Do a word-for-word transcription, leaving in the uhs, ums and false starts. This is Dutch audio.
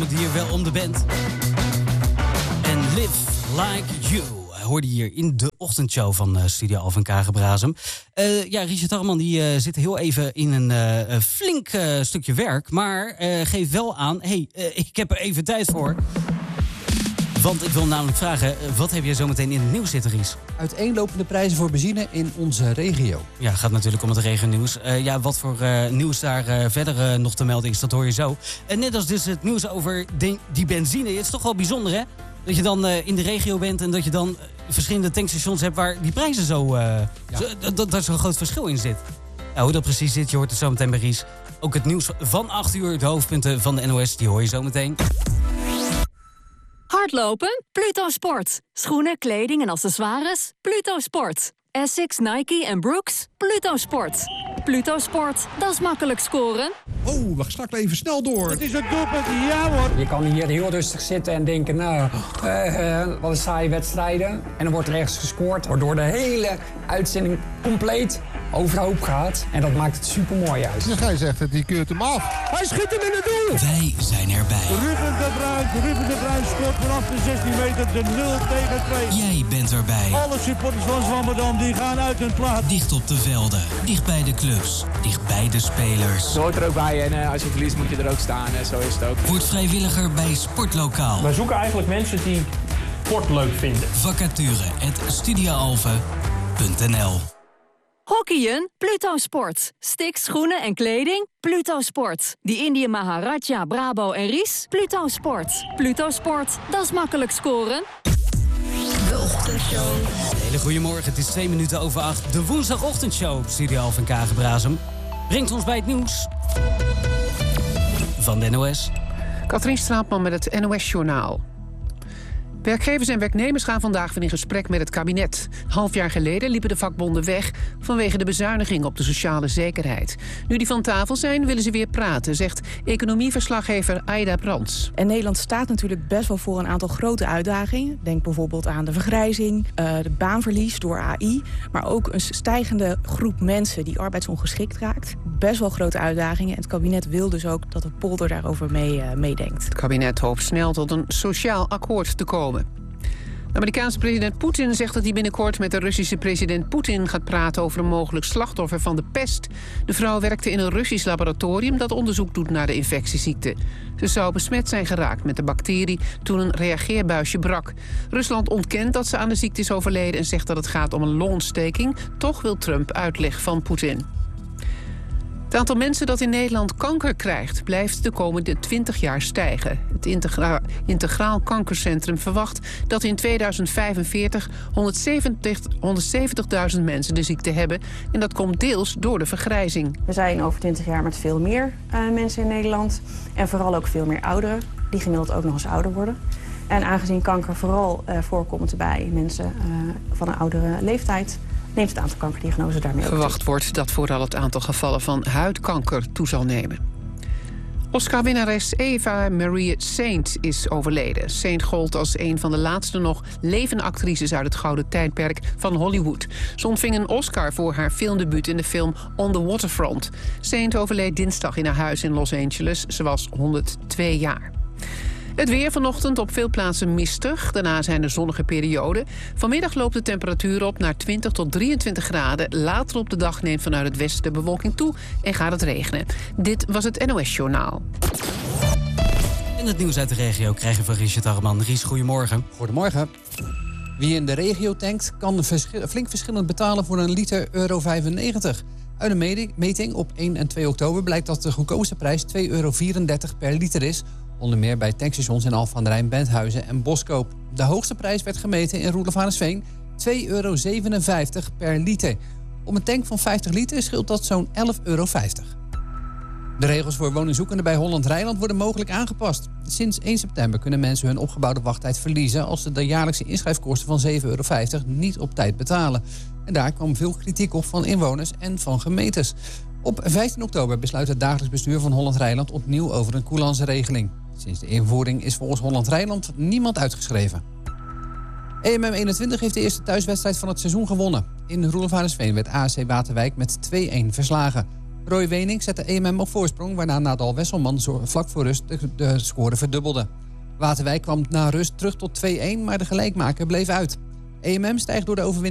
Hier wel om de band. En Live Like You hoorde hier in de ochtendshow van uh, Studio Alphen Kagenbrazem. Uh, ja, Richard Harman die uh, zit heel even in een uh, flink uh, stukje werk. Maar uh, geeft wel aan, hé, hey, uh, ik heb er even tijd voor. Want ik wil namelijk vragen, wat heb jij zometeen in het nieuws zitten, Ries? Uiteenlopende prijzen voor benzine in onze regio. Ja, het gaat natuurlijk om het regionieuws. Uh, ja, wat voor uh, nieuws daar uh, verder uh, nog te melden is, dat hoor je zo. En net als dus het nieuws over de, die benzine. Het is toch wel bijzonder, hè? Dat je dan uh, in de regio bent en dat je dan uh, verschillende tankstations hebt waar die prijzen zo... Uh, ja. zo dat, dat er zo'n groot verschil in zit. Nou, hoe dat precies zit, je hoort het zo meteen bij Ries. Ook het nieuws van acht uur, de hoofdpunten van de N O S, die hoor je zo meteen. Hardlopen? Pluto Sport. Schoenen, kleding en accessoires? Pluto Sport. Essex, Nike en Brooks? Pluto Sport. Pluto Sport, dat is makkelijk scoren. Oh, we gaan even snel door. Het is een doelpunt, ja hoor. Je kan hier heel rustig zitten en denken, nou, uh, uh, wat een saaie wedstrijden. En dan wordt er ergens gescoord, waardoor de hele uitzending compleet overhoop gaat. En dat maakt het super mooi uit. De scheidsrechter die keurt hem af. Hij schiet hem in het doel. Wij zijn erbij. Ruben de Bruin, Ruben de Bruin scoort vanaf de zestien meter de nul tegen twee. Jij bent erbij. Alle supporters van Zwammerdam die gaan uit hun plaats. Dicht op de velden, dicht bij de clubs, dicht bij de spelers. Het hoort er ook bij en uh, als je verliest moet je er ook staan. En zo is het ook. Word vrijwilliger bij Sportlokaal. Wij zoeken eigenlijk mensen die sport leuk vinden. Vacature at studioalphen punt n l. Hockeyen? Pluto Sport. Sticks, schoenen en kleding? Pluto Sport. Die Indië Maharaja, Brabo en Ries? Pluto Sport. Pluto Sport, dat is makkelijk scoren. De ochtendshow. Een hele goede morgen, het is twee minuten over acht. De woensdagochtendshow op Studio Alphen Kagenbrazem brengt ons bij het nieuws van de N O S. Katrien Straatman met het N O S-journaal. Werkgevers en werknemers gaan vandaag weer in gesprek met het kabinet. Een half jaar geleden liepen de vakbonden weg vanwege de bezuiniging op de sociale zekerheid. Nu die van tafel zijn, willen ze weer praten, zegt economieverslaggever Aida Brands. En Nederland staat natuurlijk best wel voor een aantal grote uitdagingen. Denk bijvoorbeeld aan de vergrijzing, de baanverlies door A I... maar ook een stijgende groep mensen die arbeidsongeschikt raakt. Best wel grote uitdagingen. En het kabinet wil dus ook dat de polder daarover mee, uh, meedenkt. Het kabinet hoopt snel tot een sociaal akkoord te komen. De Amerikaanse president Poetin zegt dat hij binnenkort met de Russische president Poetin gaat praten over een mogelijk slachtoffer van de pest. De vrouw werkte in een Russisch laboratorium dat onderzoek doet naar de infectieziekte. Ze zou besmet zijn geraakt met de bacterie toen een reageerbuisje brak. Rusland ontkent dat ze aan de ziekte is overleden en zegt dat het gaat om een longontsteking. Toch wil Trump uitleg van Poetin. Het aantal mensen dat in Nederland kanker krijgt blijft de komende twintig jaar stijgen. Het Integra- Integraal Kankercentrum verwacht dat in tweeduizend vijfenveertig honderdzeventigduizend mensen de ziekte hebben. En dat komt deels door de vergrijzing. We zijn over twintig jaar met veel meer uh, mensen in Nederland. En vooral ook veel meer ouderen, die gemiddeld ook nog eens ouder worden. En aangezien kanker vooral uh, voorkomt bij mensen uh, van een oudere leeftijd, neemt het aantal kankerdiagnoses daarmee ook toe. Verwacht wordt dat vooral het aantal gevallen van huidkanker toe zal nemen. Oscar-winnares Eva Marie Saint is overleden. Saint gold als een van de laatste nog levende actrices uit het gouden tijdperk van Hollywood. Ze ontving een Oscar voor haar filmdebuut in de film On the Waterfront. Saint overleed dinsdag in haar huis in Los Angeles. Ze was honderdtwee jaar. Het weer vanochtend op veel plaatsen mistig. Daarna zijn er zonnige perioden. Vanmiddag loopt de temperatuur op naar twintig tot drieëntwintig graden. Later op de dag neemt vanuit het westen de bewolking toe en gaat het regenen. Dit was het N O S-journaal. En het nieuws uit de regio krijgen we van Richard Harman. Ries, goedemorgen. Goedemorgen. Wie in de regio tankt, kan verschil, flink verschillend betalen voor een liter euro vijfennegentig. Uit een meting op één en twee oktober blijkt dat de goedkoopste prijs twee euro vierendertig per liter is. Onder meer bij tankstations in Alphen aan den Rijn, Benthuizen en Boskoop. De hoogste prijs werd gemeten in Roelofarendsveen, twee euro zevenenvijftig per liter. Op een tank van vijftig liter scheelt dat zo'n elf euro vijftig. De regels voor woningzoekenden bij Holland Rijnland worden mogelijk aangepast. Sinds één september kunnen mensen hun opgebouwde wachttijd verliezen als ze de jaarlijkse inschrijfkosten van zeven euro vijftig niet op tijd betalen. En daar kwam veel kritiek op van inwoners en van gemeentes. Op vijftien oktober besluit het dagelijks bestuur van Holland Rijnland opnieuw over een coulance-regeling. Sinds de invoering is volgens Holland Rijnland niemand uitgeschreven. E M M eenentwintig heeft de eerste thuiswedstrijd van het seizoen gewonnen. In Roelofarendsveen werd A S C Waterwijk met twee-een verslagen. Roy Wening zette E M M op voorsprong, waarna Nadal Wesselman zo- vlak voor rust de, de score verdubbelde. Waterwijk kwam na rust terug tot twee-een, maar de gelijkmaker bleef uit. E M M stijgt door de overwinning